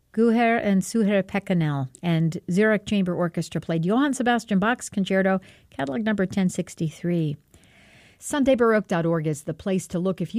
Guher and Suher Pekanel, and Zurich Chamber Orchestra played Johann Sebastian Bach's Concerto, catalog number 1063. SundayBaroque.org is the place to look if you